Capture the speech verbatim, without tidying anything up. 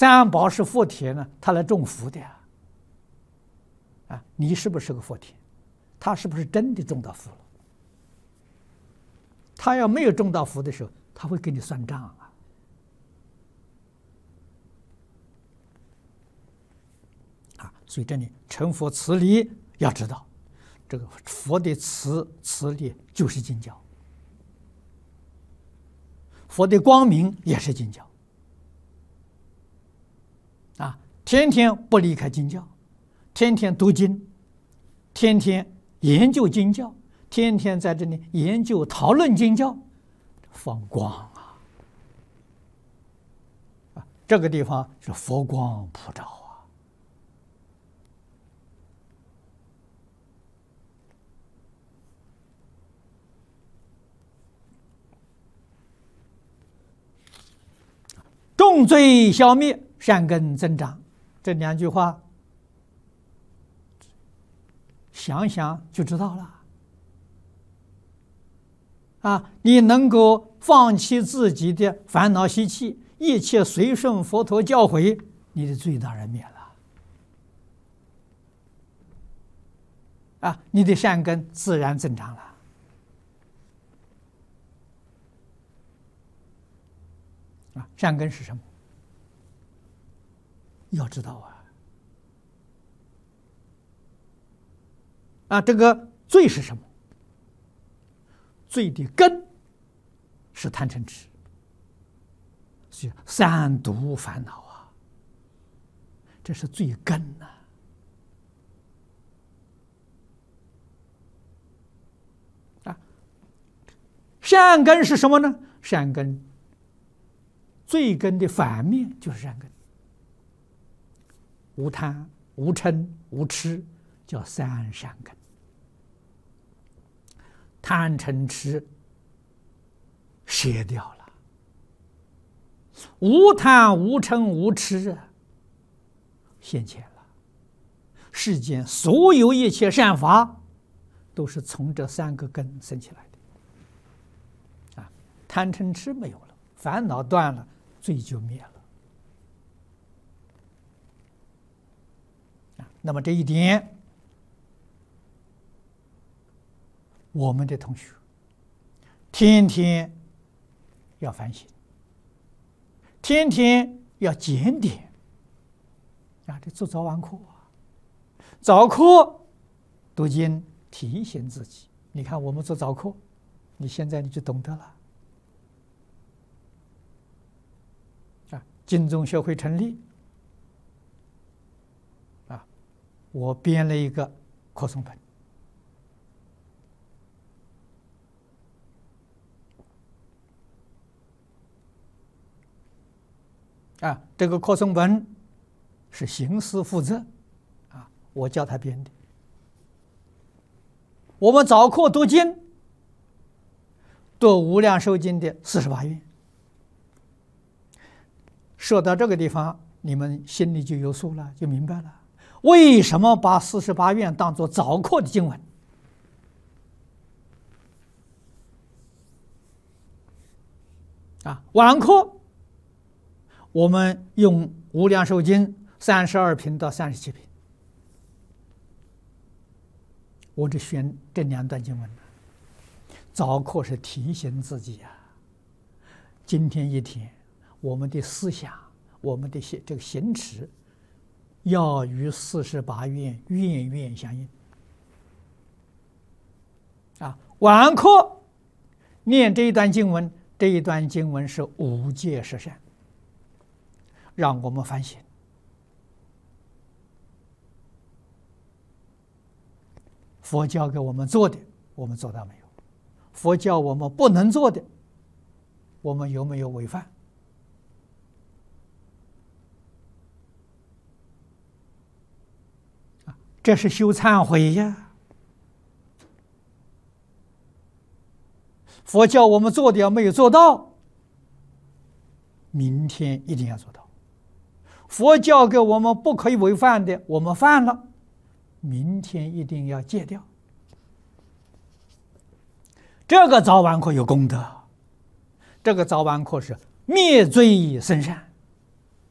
三宝是佛田呢，他来种福的呀。啊，你是不是个佛田？他是不是真的种到福了？他要没有种到福的时候，他会给你算账啊。啊，所以这里成佛慈力要知道，这个佛的慈慈力就是经教，佛的光明也是经教。啊，天天不离开经教，天天读经，天天研究经教，天天在这里研究讨论经教，放光啊！啊，这个地方是佛光普照啊！重罪消灭，善根增长，这两句话想想就知道了。啊，你能够放弃自己的烦恼习气，一切随顺佛陀教诲，你的罪当然灭了。啊，你的善根自然增长了。啊，善根是什么？要知道啊。啊，这个罪是什么？罪的根是贪嗔痴，是三毒烦恼啊，这是罪根呐、啊。啊，善根是什么呢？善根，罪根的反面就是善根，无贪、无嗔、无痴，叫三善根。贪嗔痴舍掉了，无贪无嗔无痴啊，现前了。世间所有一切善法，都是从这三个根生起来的。啊，贪嗔痴没有了，烦恼断了，罪就灭了。啊，那么这一点，我们的同学天天要反省，天天要检点啊！这做早晚课啊，早课读经提醒自己。你看我们做早课，你现在你就懂得了啊！经宗学会成立啊，我编了一个课诵本。啊，这个课诵本是行思负责，啊，我叫他编的。我们早课读经，读无量寿经的四十八愿。说到这个地方，你们心里就有数了，就明白了为什么把四十八愿当作早课的经文。啊，晚课我们用无量寿经三十二品到三十七品，我只选这两段经文。早课是提醒自己呀、啊，今天一天我们的思想，我们的这个行持，要与四十八愿愿愿相应。啊，晚课念这一段经文，这一段经文是五戒十善。让我们反省，佛教给我们做的，我们做到没有？佛教我们不能做的，我们有没有违反？啊，这是修忏悔呀。佛教我们做的要没有做到，明天一定要做到。佛教给我们不可以违犯的，我们犯了，明天一定要戒掉。这个早晚课有功德，这个早晚课是灭罪生善。